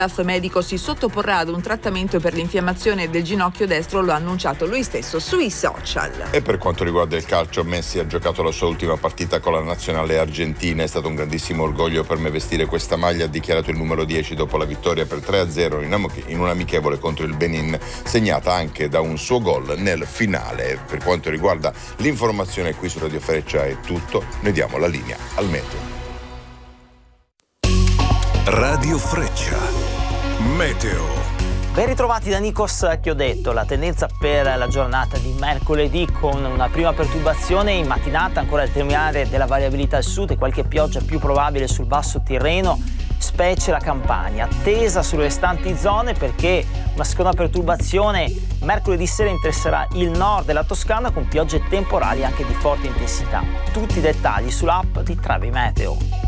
Lo staff medico si sottoporrà ad un trattamento per l'infiammazione del ginocchio destro, lo ha annunciato lui stesso sui social. E per quanto riguarda il calcio, Messi ha giocato la sua ultima partita con la nazionale argentina. È stato un grandissimo orgoglio per me vestire questa maglia, ha dichiarato il numero 10 dopo la vittoria per 3-0 in un amichevole contro il Benin, segnata anche da un suo gol nel finale. Per quanto riguarda l'informazione qui su Radio Freccia è tutto, noi diamo la linea al meteo. Radio Freccia. Meteo. Ben ritrovati da Nikos Chiodetto. La tendenza per la giornata di mercoledì, con una prima perturbazione in mattinata, ancora il terminale della variabilità al sud e qualche pioggia più probabile sul basso Tirreno, specie la Campania. Attesa sulle restanti zone perché una seconda perturbazione mercoledì sera interesserà il nord della Toscana con piogge temporali anche di forte intensità. Tutti i dettagli sull'app di Travi Meteo.